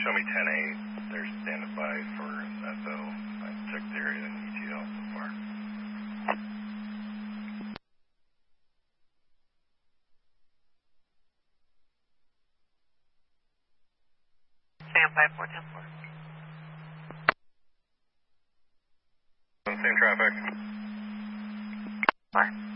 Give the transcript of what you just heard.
show me 10-8. They're standing by for SO. I checked the area and ETL so far. Stand by 410-4. Same traffic. 4.